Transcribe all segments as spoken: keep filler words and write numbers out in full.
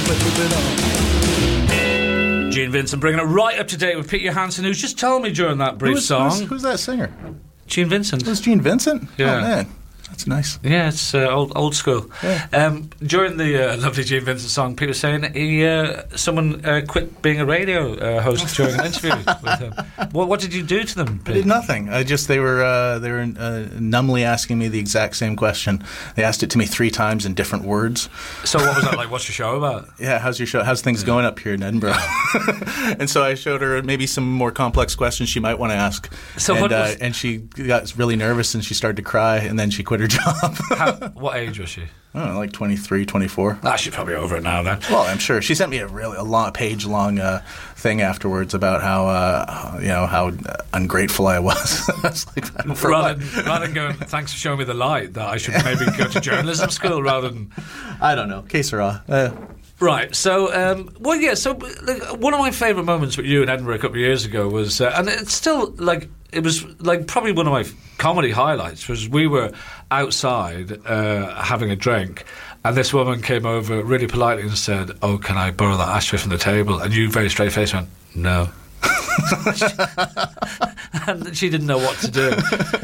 Gene Vincent bringing it right up to date with Pete Johansson, who's just told me during that brief who's, song. Who's, who's that singer? Gene Vincent. Who's Gene Vincent? Yeah. Oh, man. That's nice. Yeah, it's uh, old old school. Yeah. Um, during the uh, lovely Gene Vincent song, Pete was saying he uh, someone uh, quit being a radio uh, host during an interview with him. What, what did you do to them, Pete? I did nothing. I just they were uh, they were uh, numbly asking me the exact same question. They asked it to me three times in different words. So what was that like? What's your show about? Yeah, how's your show? How's things Yeah. going up here in Edinburgh? And so I showed her maybe some more complex questions she might want to ask. So and, what was- uh, and she got really nervous and she started to cry and then she quit her job. How, what age was she? I don't know, like twenty-three, twenty-four. Ah, she's probably over it now then. Well, I'm sure. She sent me a really a long, page-long uh, thing afterwards about how uh, you know how uh, ungrateful I was. I was like, for Rather what? than, rather than going, thanks for showing me the light, that I should maybe go to journalism school rather than... I don't know. Que sera. Uh, Right, so, um, well, yeah, so like, one of my favourite moments with you in Edinburgh a couple of years ago was, uh, and it's still, like, it was, like, probably one of my comedy highlights was we were outside uh, having a drink, and this woman came over really politely and said, oh, can I borrow that ashtray from the table? And you very straight face went, no. And she didn't know what to do.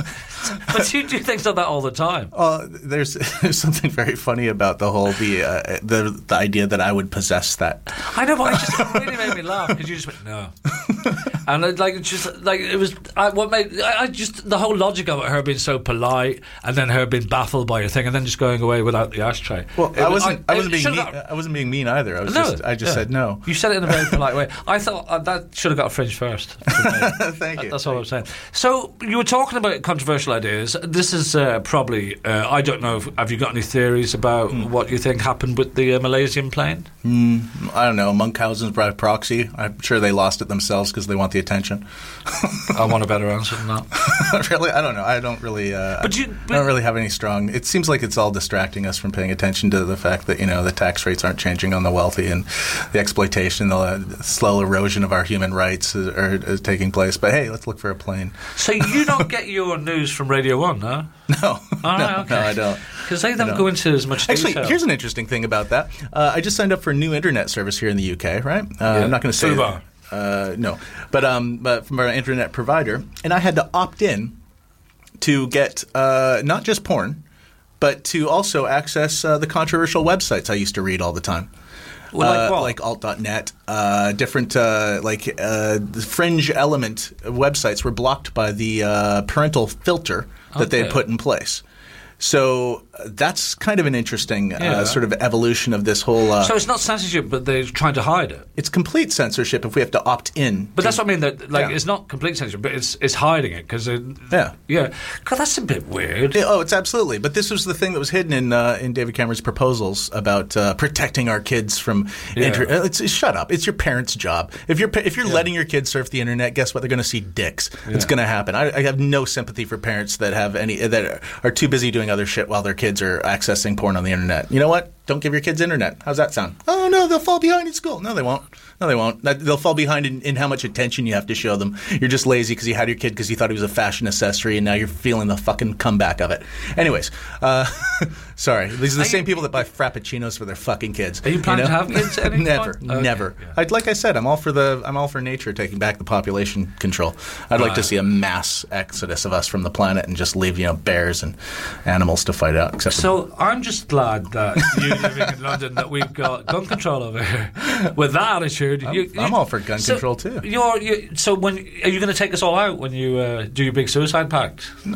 But you do things like that all the time. Uh, there's there's something very funny about the whole the uh, the the idea that I would possess that. I know, but it just it really made me laugh because you just went no, and it, like it's just like it was. I, what made I, I just the whole logic of it, her being so polite, and then her being baffled by your thing, and then just going away without the ashtray. Well, It I was- wasn't I, it wasn't being should've mean, got- I wasn't being mean either. I was No, just I just yeah. said no. You said it in a very polite way. I thought uh, that should have got a fringe first. Thank you. That's all I'm saying. So you were talking about controversial ideas. This is uh, probably uh, I don't know. If, have you got any theories about Mm. what you think happened with the uh, Malaysian plane? Mm, I don't know. Munchausen's by proxy. I'm sure they lost it themselves because they want the attention. I want a better answer than that. Really, I don't know. I don't really. Uh, But you- I don't really have any strong. It seems like it's all distracting us from paying attention to the fact that you know the tax rates aren't changing on the wealthy and the exploitation, the uh, slow erosion of our human rights is, are, is taking place. But hey, let's look for a plane. So you don't get your news from Radio One, no? No, All no, right, okay. no, I don't. Because they I don't don't. go into as much Actually, detail. here's an interesting thing about that. Uh, I just signed up for a new internet service here in the U K, right? Uh, Yeah. I'm not going to say Fubar. Uh, no, but um, but from our internet provider, and I had to opt in to get uh, not just porn, but to also access uh, the controversial websites I used to read all the time. Well, like uh, what? Like alt dot net, uh, different uh, like uh, the fringe element websites were blocked by the uh, parental filter that they had Okay. put in place. So uh, that's kind of an interesting Yeah. uh, sort of evolution of this whole. Uh, So it's not censorship, but they're trying to hide it. it's complete censorship if we have to opt in. But that's what I mean. That like Yeah. it's not complete censorship, but it's it's hiding it because Yeah. yeah. God, that's a bit weird. Yeah, oh, it's absolutely. But this was the thing that was hidden in uh, in David Cameron's proposals about uh, protecting our kids from. Yeah. Inter- uh, it's, it's shut up. It's your parents' job. If you're pa- if you're letting your kids surf the internet, guess what? They're going to see dicks. It's Yeah. going to happen. I, I have no sympathy for parents that have any that are too busy doing other shit while their kids are accessing porn on the internet. You know what? Don't give your kids internet. How's that sound? Oh no, they'll fall behind in school. No, they won't. No, they won't. That, they'll fall behind in, in how much attention you have to show them. You're just lazy because you had your kid because you thought he was a fashion accessory, and now you're feeling the fucking comeback of it. Anyways, uh, sorry. These are the Are same you- people that buy frappuccinos for their fucking kids. Are you planning know? to have kids at any Never, point? Okay, never. yeah. I'd, like I said, I'm all for the. I'm all for nature taking back the population control. I'd like to Right. see a mass exodus of us from the planet and just leave you know bears and animals to fight out. Except for So I'm just glad that you living in London that we've got gun control over here. With that attitude, I'm, you, you, I'm all for gun so control too. You're, you so when are you going to take us all out when you uh, do your big suicide pact?